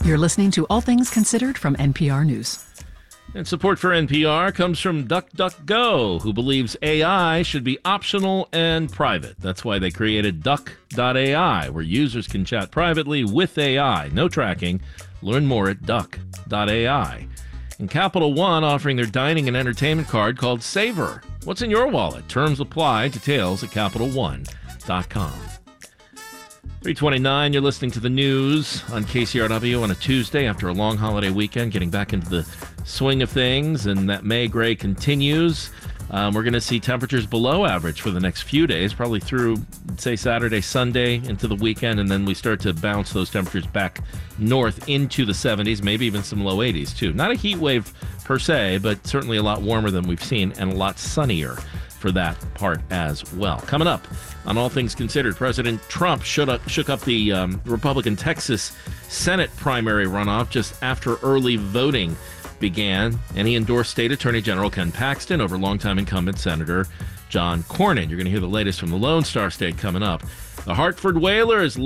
You're listening to All Things Considered from NPR News. And support for NPR comes from DuckDuckGo, who believes AI should be optional and private. That's why they created Duck.ai, where users can chat privately with AI. No tracking. Learn more at Duck.ai. And Capital One offering their dining and entertainment card called Savor. What's in your wallet? Terms apply. Details at CapitalOne.com. 3:29, you're listening to the news on KCRW on a Tuesday after a long holiday weekend, getting back into the swing of things, and that May gray continues. We're going to see temperatures below average for the next few days, probably through, say, Saturday, Sunday into the weekend, and then we start to bounce those temperatures back north into the 70s, maybe even some low 80s, too. Not a heat wave per se, but certainly a lot warmer than we've seen and a lot sunnier for that part as well. Coming up on All Things Considered, President Trump shook up the Republican Texas Senate primary runoff just after early voting began, and he endorsed State Attorney General Ken Paxton over longtime incumbent Senator John Cornyn. You're going to hear the latest from the Lone Star State coming up. The Hartford Whalers